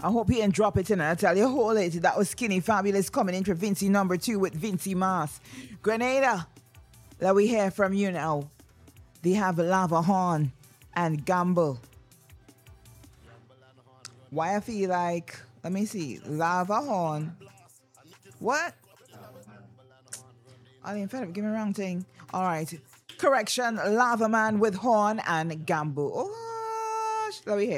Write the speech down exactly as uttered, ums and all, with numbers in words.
I hope you didn't drop it in and I tell you, hold it. That was Skinny Fabulous coming in for Vincy number two with Vincy Mas. Grenada, that we hear from you now. They have Lava Horn and Gamble. Why I feel like, let me see, Lava Horn. What? I didn't feel give me the wrong thing. All right. Correction, Lava Man with Horn and Gamble. Oh, let me hear.